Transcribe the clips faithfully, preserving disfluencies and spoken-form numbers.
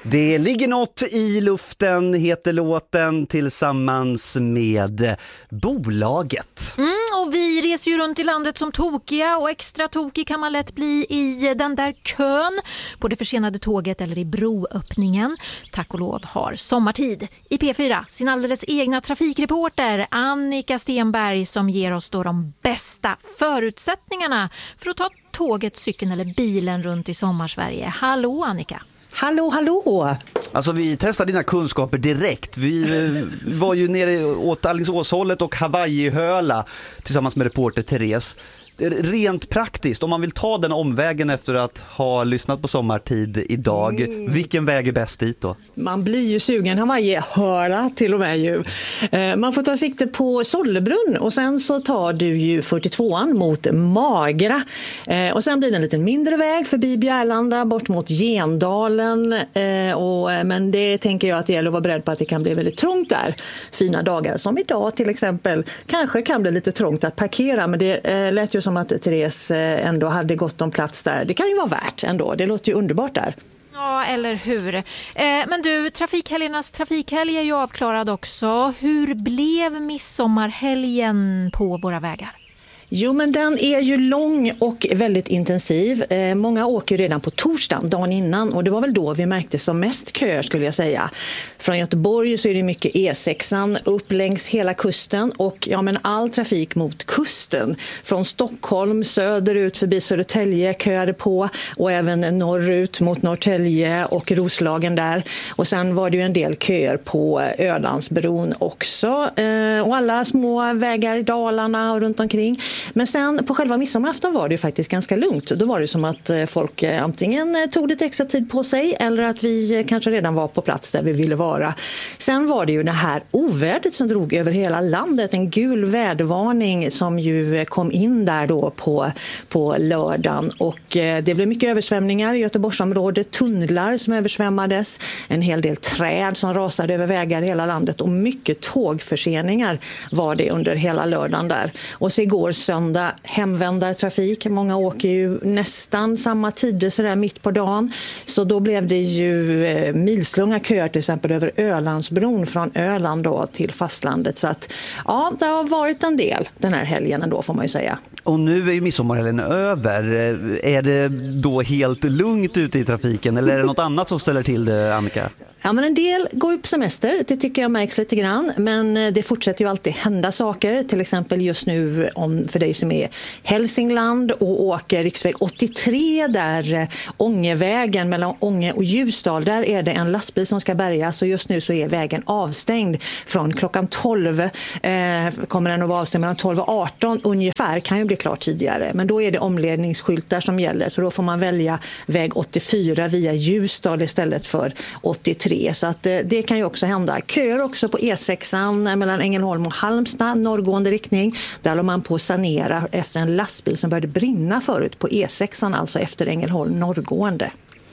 Det ligger något i luften, heter låten, tillsammans med bolaget. Mm, och vi reser ju runt i landet som tokiga, och extra tokig kan man lätt bli i den där kön på det försenade tåget eller i broöppningen. Tack och lov har Sommartid i P fyra sin alldeles egna trafikreporter Annika Stenberg som ger oss då de bästa förutsättningarna för att ta tåget, cykeln eller bilen runt i Sommarsverige. Hallå Annika! Hallå, hallå! Alltså vi testade dina kunskaper direkt. Vi var ju nere åt Alingsåshållet och Hawaii-höla tillsammans med reporter Therese. Rent praktiskt, om man vill ta den omvägen efter att ha lyssnat på Sommartid idag, mm. vilken väg är bäst dit då? Man blir ju sugen, Hawaii-höla till och med ju. Man får ta sikte på Sollebrunn och sen så tar du ju fyrtiotvåan mot Magra. Och sen blir det en liten mindre väg förbi Bjärlanda bort mot Gendalen. Och, men det tänker jag att det gäller att vara beredd på att det kan bli väldigt trångt där. Fina dagar som idag till exempel. Kanske kan bli lite trångt att parkera, men det lät ju som att Therese ändå hade gått om plats där. Det kan ju vara värt ändå. Det låter ju underbart där. Ja, eller hur? Eh, men du, trafikhelgernas trafikhelg är ju avklarad också. Hur blev midsommarhelgen på våra vägar? Jo, men den är ju lång och väldigt intensiv. Eh, många åker redan på torsdagen, dagen innan. Och det var väl då vi märkte som mest köer skulle jag säga. Från Göteborg så är det mycket E sexan upp längs hela kusten. Och ja, men all trafik mot kusten. Från Stockholm söderut förbi Södertälje köade på. Och även norrut mot Norrtälje och Roslagen där. Och sen var det ju en del köer på Ölandsbron också. Eh, och alla små vägar i Dalarna och runt omkring. Men sen på själva midsommarafton var det ju faktiskt ganska lugnt. Då var det som att folk antingen tog lite extra tid på sig eller att vi kanske redan var på plats där vi ville vara. Sen var det ju det här ovädret som drog över hela landet. En gul vädervarning som ju kom in där då på, på lördagen. Och det blev mycket översvämningar i Göteborgsområdet. Tunnlar som översvämmades. En hel del träd som rasade över vägar i hela landet. Och mycket tågförseningar var det under hela lördagen där. Och så igår söndag hemvändartrafik. Många åker ju nästan samma tider så där mitt på dagen. Så då blev det ju eh, milslånga köer till exempel över Ölandsbron från Öland då till fastlandet. Så att ja, det har varit en del den här helgen ändå får man ju säga. Och nu är ju midsommarhelgen över. Är det då helt lugnt ute i trafiken eller är det något annat som ställer till det, Annika? Ja, men en del går upp semester, det tycker jag märks lite grann. Men det fortsätter ju alltid hända saker. Till exempel just nu om, för dig som är Hälsingland och åker riksväg åttiotre där Ångevägen mellan Ånge och Ljusdal. Där är det en lastbil som ska bärgas och just nu så är vägen avstängd från klockan tolv. Eh, kommer den att vara avstängd mellan tolv och arton ungefär, kan ju bli klart tidigare. Men då är det omledningsskyltar som gäller så då får man välja väg åttiofyra via Ljusdal istället för åttiotre. Så att det kan ju också hända. Köer också på E sexan mellan Ängelholm och Halmstad, norrgående riktning. Där håller man på att sanera efter en lastbil som började brinna förut på E sexan, alltså efter Ängelholm norrgående.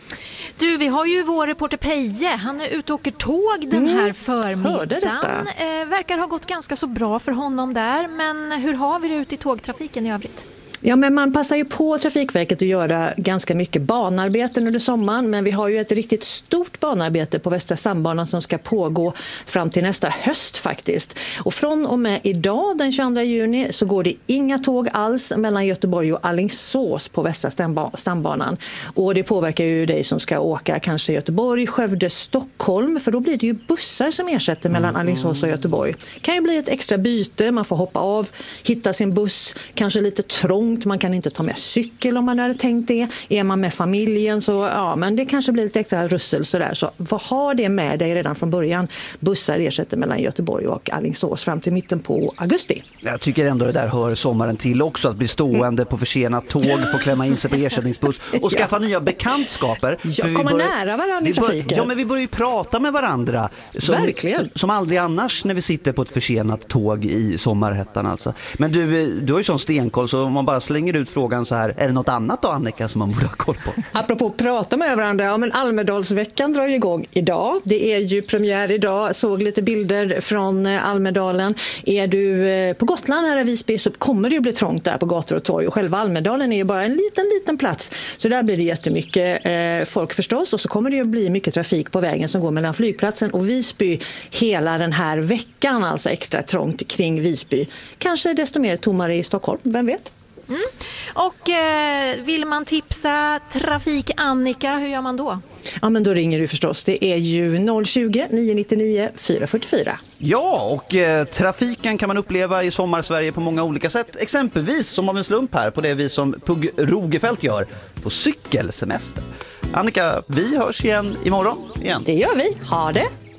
Du, vi har ju vår reporter Peje. Han är ute och åker tåg den här förmiddagen. Eh, verkar ha gått ganska så bra för honom där. Men hur har vi det ute i tågtrafiken i övrigt? Ja, men man passar ju på Trafikverket att göra ganska mycket banarbeten under sommaren, men vi har ju ett riktigt stort banarbete på Västra stambanan som ska pågå fram till nästa höst faktiskt. Och från och med idag den tjugoandra juni så går det inga tåg alls mellan Göteborg och Alingsås på Västra stambanan. Och det påverkar ju dig som ska åka kanske Göteborg, Skövde, Stockholm, för då blir det ju bussar som ersätter mellan Alingsås och Göteborg. Det kan ju bli ett extra byte, man får hoppa av, hitta sin buss, kanske lite trångt. Man kan inte ta med cykel om man hade tänkt det. Är man med familjen så ja, men det kanske blir lite extra russel sådär. Så vad har det med dig redan från början? Bussar ersätter mellan Göteborg och Alingsås fram till mitten på augusti. Jag tycker ändå det där hör sommaren till också. Att bli stående på försenat tåg, få klämma in sig på ersättningsbuss och skaffa ja. nya bekantskaper. Ja, komma börjar, nära varandra i trafiken. Ja, men vi börjar ju prata med varandra. Som, Verkligen. Som aldrig annars när vi sitter på ett försenat tåg i sommarhettan alltså. Men du, du har ju sån stenkoll så om man bara bara slänger ut frågan så här, är det något annat då, Annika, som man borde ha koll på? Apropå att prata med varandra, ja, men Almedalsveckan drar igång idag. Det är ju premiär idag, såg lite bilder från Almedalen. Är du på Gotland här i Visby så kommer det ju bli trångt där på gator och torg. Och själva Almedalen är ju bara en liten, liten plats. Så där blir det jättemycket eh, folk förstås. Och så kommer det ju bli mycket trafik på vägen som går mellan flygplatsen och Visby hela den här veckan. Alltså extra trångt kring Visby. Kanske desto mer tommare i Stockholm, vem vet? Mm. Och eh, vill man tipsa Trafik Annika, hur gör man då? Ja, men då ringer du förstås. Det är ju noll tjugo, nio nittionio, fyra fyrtiofyra. Ja, och eh, trafiken kan man uppleva i Sommarsverige på många olika sätt. Exempelvis som av en slump här på det vi som Pugh Rogefeldt gör på cykelsemester. Annika, vi hörs igen imorgon igen. Det gör vi. Ha det!